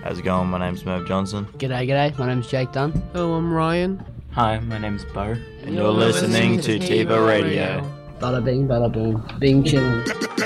How's it going? My name's Merv Johnson. G'day. My name's Jake Dunn. Hello, I'm Ryan. Hi, my name's Bo. And you're listening to TiVo Radio. Bada bing, bada boom. Bing chilling.